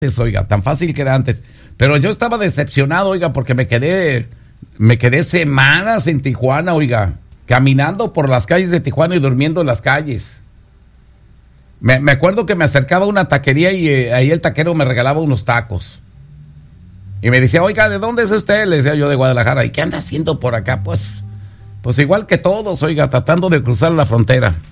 oiga, tan fácil que era antes. Pero yo estaba decepcionado, oiga, porque me quedé semanas en Tijuana, oiga, caminando por las calles de Tijuana y durmiendo en las calles. Me acuerdo que me acercaba a una taquería y ahí el taquero me regalaba unos tacos. Y me decía, oiga, ¿de dónde es usted? Le decía yo, de Guadalajara. ¿Y qué anda haciendo por acá? Pues igual que todos, oiga, tratando de cruzar la frontera.